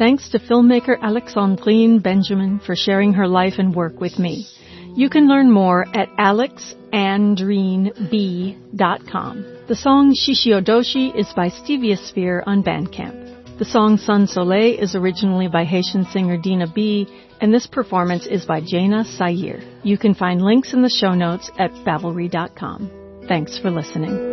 thanks to filmmaker Alexandrine Benjamin for sharing her life and work with me. You can learn more at alexandrineb.com. The song Shishiodoshi is by Stevia Sphere on Bandcamp. The song Sun Soleil is originally by Haitian singer Dina B, and this performance is by Jaina Sayir. You can find links in the show notes at Babbelry.com. Thanks for listening.